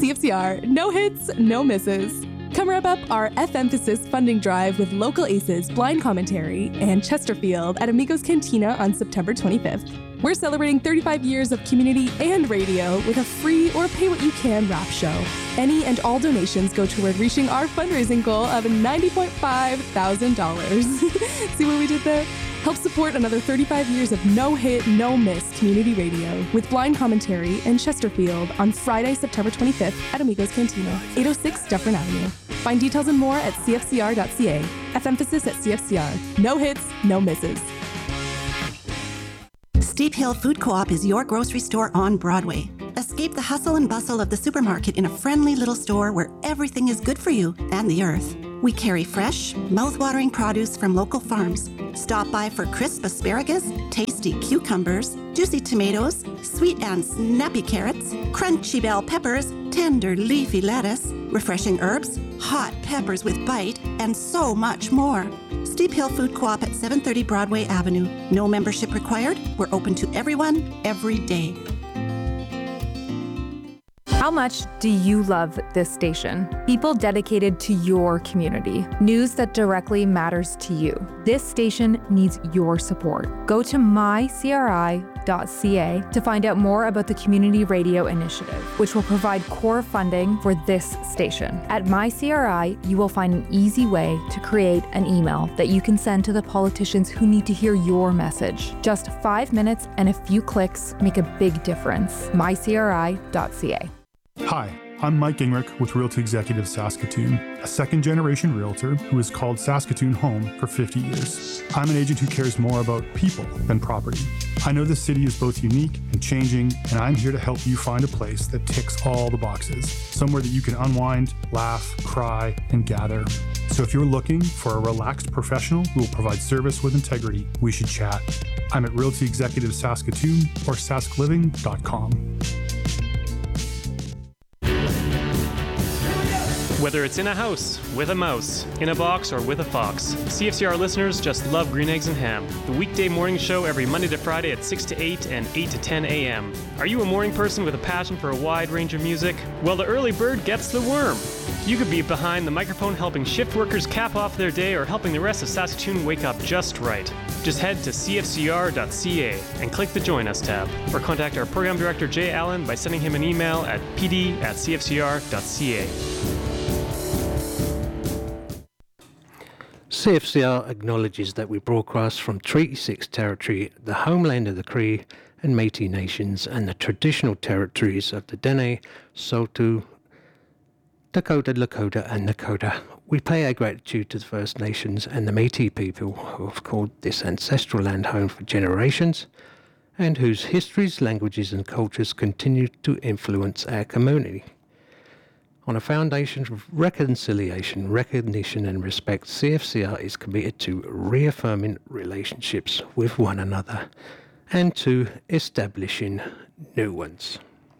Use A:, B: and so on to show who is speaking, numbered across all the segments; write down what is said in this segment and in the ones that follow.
A: CFCR, no hits, no misses. Come wrap up our F-Emphasis funding drive with local aces, blind commentary, and Chesterfield at Amigos Cantina on September 25th. We're celebrating 35 years of community and radio with a free or pay-what-you-can rap show. Any and all donations go toward reaching our fundraising goal of $90.5 thousand. See what we did there? Help support another 35 years of no-hit, no-miss community radio with blind commentary and Chesterfield on Friday, September 25th at Amigos Cantina, 806 Dufferin Avenue. Find details and more at cfcr.ca. F-Emphasis at CFCR. No hits, no misses.
B: Steep Hill Food Co-op is your grocery store on Broadway. Escape the hustle and bustle of the supermarket in a friendly little store where everything is good for you and the earth. We carry fresh, mouth-watering produce from local farms. Stop by for crisp asparagus, tasty cucumbers, juicy tomatoes, sweet and snappy carrots, crunchy bell peppers, tender leafy lettuce, refreshing herbs, hot peppers with bite, and so much more. Steep Hill Food Co-op at 730 Broadway Avenue. No membership required. We're open to everyone, every day.
C: How much do you love this station? People dedicated to your community. News that directly matters to you. This station needs your support. Go to mycri.ca to find out more about the Community Radio Initiative, which will provide core funding for this station. At MyCRI, you will find an easy way to create an email that you can send to the politicians who need to hear your message. Just 5 minutes and a few clicks make a big difference. mycri.ca.
D: Hi, I'm Mike Gingrich with Realty Executive Saskatoon, a second-generation realtor who has called Saskatoon home for 50 years. I'm an agent who cares more about people than property. I know this city is both unique and changing, and I'm here to help you find a place that ticks all the boxes, somewhere that you can unwind, laugh, cry, and gather. So if you're looking for a relaxed professional who will provide service with integrity, we should chat. I'm at Realty Executive Saskatoon or SaskLiving.com.
E: Whether it's in a house, with a mouse, in a box, or with a fox, CFCR listeners just love Green Eggs and Ham, the weekday morning show every Monday to Friday at 6 to 8 and 8 to 10 a.m. Are you a morning person with a passion for a wide range of music? Well, the early bird gets the worm. You could be behind the microphone helping shift workers cap off their day or helping the rest of Saskatoon wake up just right. Just head to cfcr.ca and click the Join Us tab, or contact our program director Jay Allen by sending him an email at pd@cfcr.ca.
F: CFCR acknowledges that we broadcast from Treaty 6 territory, the homeland of the Cree and Métis nations, and the traditional territories of the Dene, Saulteaux, Dakota, Lakota, and Nakota. We pay our gratitude to the First Nations and the Métis people who have called this ancestral land home for generations, and whose histories, languages, and cultures continue to influence our community. On a foundation of reconciliation, recognition, and respect, CFCR is committed to reaffirming relationships with one another and to establishing new ones.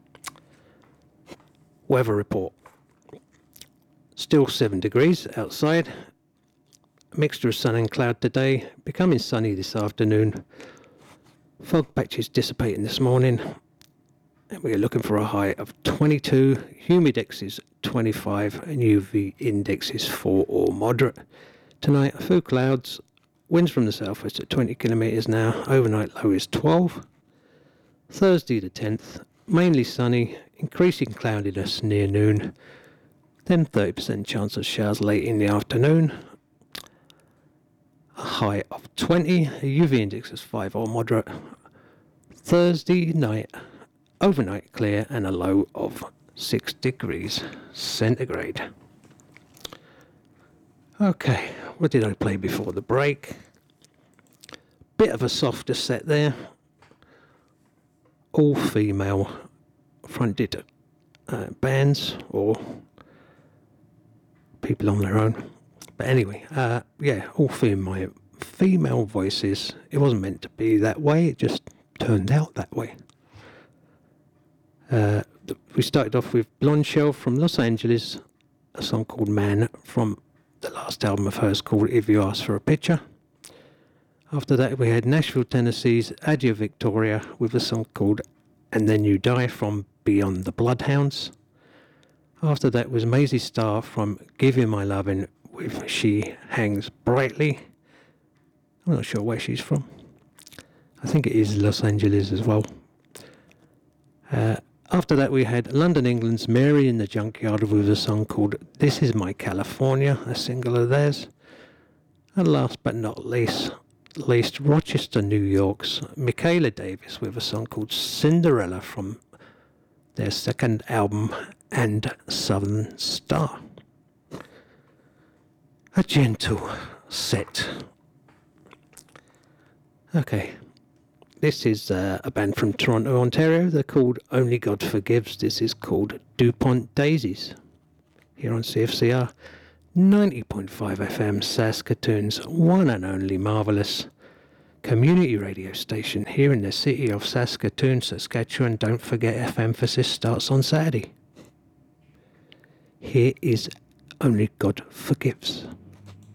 F: Weather report. Still 7 degrees outside. A mixture of sun and cloud today, becoming sunny this afternoon. Fog patches dissipating this morning. And we are looking for a high of 22, humidex is 25, and UV index is 4 or moderate. Tonight, a few clouds, winds from the southwest at 20 kilometres an hour, overnight low is 12. Thursday the 10th, mainly sunny, increasing cloudiness near noon, then 30% chance of showers late in the afternoon. A high of 20, a UV index is 5 or moderate. Thursday night, overnight clear and a low of 6 degrees centigrade. Okay, what did I play before the break? Bit of a softer set there. All female fronted bands or people on their own. But anyway, all female voices. It wasn't meant to be that way, it just turned out that way. We started off with Blonde Shell from Los Angeles, a song called Man from the last album of hers called If You Ask for a Picture. After that we had Nashville, Tennessee's Adieu Victoria with a song called And Then You Die from Beyond the Bloodhounds. After that was Maisie Starr from Give You My Lovin' with She Hangs Brightly. I'm not sure where she's from. I think it is Los Angeles as well. After that we had London England's Mary in the Junkyard with a song called This Is My California, a single of theirs. And last but not least Rochester, New York's Michaela Davis with a song called Cinderella from their second album, And Southern Star. A gentle set. Okay, this is a band from Toronto, Ontario. They're called Only God Forgives. This is called DuPont Daisies. Here on CFCR 90.5 FM, Saskatoon's one and only marvellous community radio station here in the city of Saskatoon, Saskatchewan. Don't forget, F Emphasis starts on Saturday. Here is Only God Forgives.